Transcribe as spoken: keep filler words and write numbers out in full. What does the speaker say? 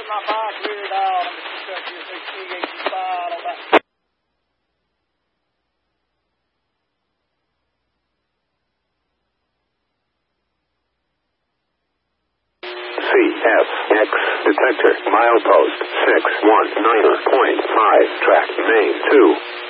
my bike reared out. I'm just going to check your big T eighty-five on that. C F X detector milepost six one nine point five track main two.